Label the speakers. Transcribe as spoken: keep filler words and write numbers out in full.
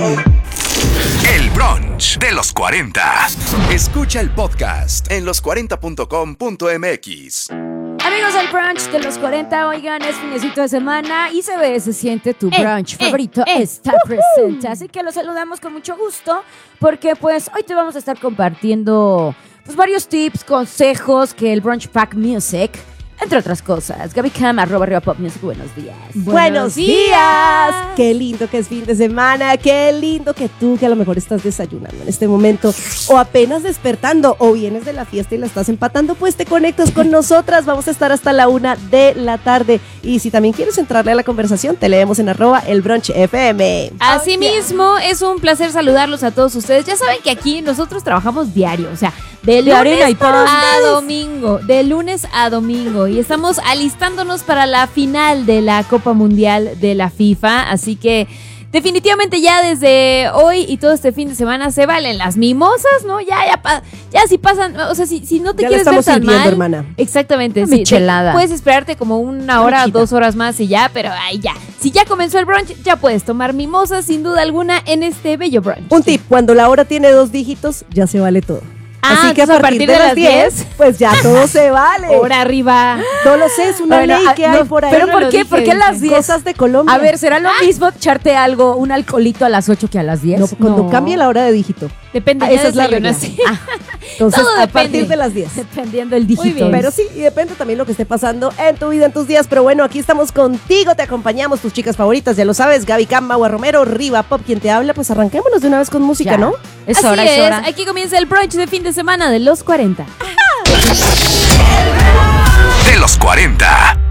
Speaker 1: El brunch de los cuarenta. Escucha el podcast en los cuarenta punto com punto m x.
Speaker 2: Amigos del brunch de los cuarenta, oigan, es finecito de semana y se ve, se siente tu brunch eh, favorito eh, eh, está uh-huh. presente. Así que los saludamos con mucho gusto porque pues hoy te vamos a estar compartiendo pues varios tips, consejos que el Brunch Pack Music, entre otras cosas. Gaby Cam, arroba arriba pop music, buenos días.
Speaker 3: Buenos, buenos días. días. Qué lindo que es fin de semana, qué lindo que tú, que a lo mejor estás desayunando en este momento, o apenas despertando, o vienes de la fiesta y la estás empatando, pues te conectas con nosotras. Vamos a estar hasta la una de la tarde. Y si también quieres entrarle a la conversación, te leemos en arroba el brunch F M.
Speaker 4: Asimismo, okay. Es un placer saludarlos a todos ustedes. Ya saben que aquí nosotros trabajamos diario, o sea, de lunes a domingo, de lunes a domingo. Y estamos alistándonos para la final de la Copa Mundial de la FIFA. Así que definitivamente ya desde hoy y todo este fin de semana se valen las mimosas, ¿no? Ya, ya, ya si pasan, o sea, si, si no te
Speaker 3: ya
Speaker 4: quieres ver tan mal,
Speaker 3: hermana.
Speaker 4: Exactamente,
Speaker 2: sí, michelada.
Speaker 4: Puedes esperarte como una hora, Michita. dos horas más y ya, pero ahí ya. Si ya comenzó el brunch, ya puedes tomar mimosas sin duda alguna en este bello brunch.
Speaker 3: Un tip, cuando la hora tiene dos dígitos, ya se vale todo.
Speaker 4: Ah, así que a partir, a partir de, de las diez,
Speaker 3: pues ya todo se vale.
Speaker 4: Hora arriba.
Speaker 3: No lo sé, es una bueno, ley que no, hay por ahí.
Speaker 2: ¿Pero por qué?
Speaker 4: Dije,
Speaker 2: ¿Por qué a las diez?
Speaker 3: Cosas de Colombia.
Speaker 2: A ver, ¿será lo ah. mismo echarte algo, un alcoholito a las ocho que a las diez?
Speaker 3: No, cuando no. cambie la hora de dígito.
Speaker 4: Depende.
Speaker 3: Ah, esa es la regla. Ah. Entonces,
Speaker 4: todo
Speaker 3: a
Speaker 4: depende.
Speaker 3: partir de las diez.
Speaker 2: Dependiendo del dígito.
Speaker 4: Muy bien.
Speaker 3: Pero sí, y depende también lo que esté pasando en tu vida, en tus días. Pero bueno, aquí estamos contigo, te acompañamos, tus chicas favoritas, ya lo sabes, Gaby Cam, Maua Romero, Riva Pop, quien te habla. Pues arranquémonos de una vez con música,
Speaker 2: ya.
Speaker 3: ¿no?
Speaker 2: Es
Speaker 4: Así
Speaker 2: hora,
Speaker 4: es,
Speaker 2: es hora.
Speaker 4: Aquí comienza el brunch de fin de semana de los cuarenta.
Speaker 1: De los cuarenta.